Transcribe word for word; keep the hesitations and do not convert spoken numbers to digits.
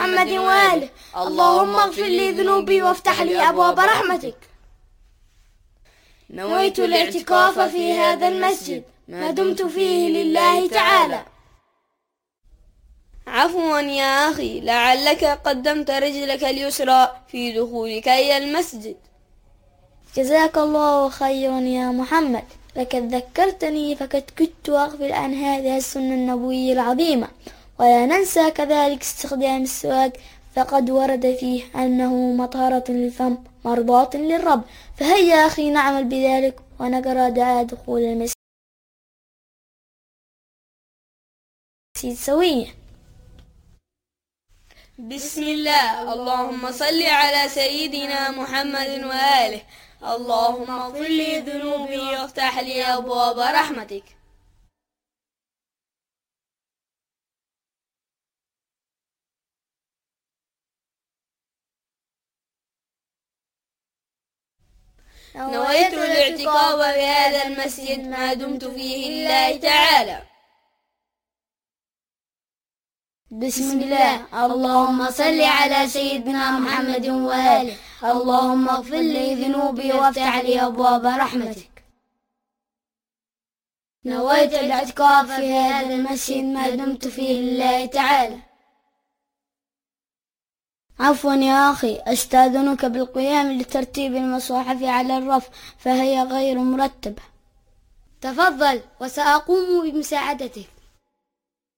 محمد وآله. اللهم اغفر لي ذنوبي وافتح لي أبواب رحمتك. نويت الاعتكاف في هذا المسجد ما دمت فيه لله تعالى. عفوا يا أخي، لعلك قدمت رجلك اليسرى في دخولك إلى المسجد. جزاك الله خيرا يا محمد، لقد ذكرتني فقد كنت أغفل عن هذه السنة النبوية العظيمة. ولا ننسى كذلك استخدام السواك، فقد ورد فيه أنه مطهرة للفم مرضاة للرب. فهيا أخي نعمل بذلك ونقرأ دعاء دخول المسجد سويا. بسم الله. اللهم صل على سيدنا محمد وآله. اللهم اغفر لي ذنوبي وافتح لي أبواب رحمتك. نويت الاعتكاف في هذا المسجد ما دمت فيه لله تعالى. بسم الله. اللهم صل على سيدنا محمد وآله. اللهم اغفر لي ذنوبي وافتح لي أبواب رحمتك. نويت الاعتكاف في هذا المسجد ما دمت فيه لله تعالى. عفوا يا أخي، أستأذنك بالقيام لترتيب المصاحف على الرف، فهي غير مرتبة. تفضل وسأقوم بمساعدتك.